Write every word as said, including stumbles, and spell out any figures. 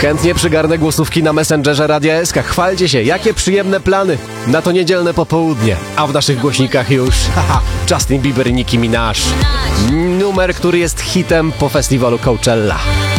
Chętnie przygarnę głosówki na Messengerze Radia S K. Chwalcie się, jakie przyjemne plany na to niedzielne popołudnie. A w naszych głośnikach już haha, Justin Bieber i Nicki Minaj. Numer, który jest hitem po festiwalu Coachella.